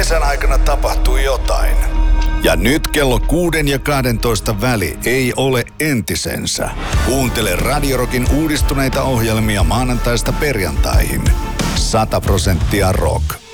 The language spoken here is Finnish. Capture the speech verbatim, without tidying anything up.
Kesän aikana tapahtuu jotain. Ja nyt kello kuuden ja kahdentoista väli ei ole entisensä. Kuuntele Radio Rockin uudistuneita ohjelmia maanantaista perjantaihin. Sata prosenttia rock.